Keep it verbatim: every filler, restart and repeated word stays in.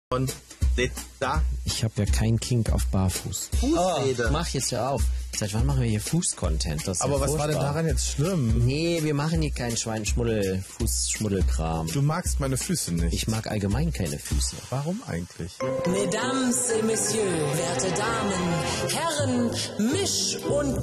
Und da. Ich habe ja keinen Kink auf Barfuß. Fußrede. Oh, mach jetzt ja auf. Seit wann machen wir hier Fuß-Content? Das ist Aber ja was war denn daran jetzt schlimm? Nee, wir machen hier keinen Schweinschmuddel, Fußschmuddelkram. Du magst meine Füße nicht. Ich mag allgemein keine Füße. Warum eigentlich? Mesdames et Messieurs, werte Damen, Herren, Misch und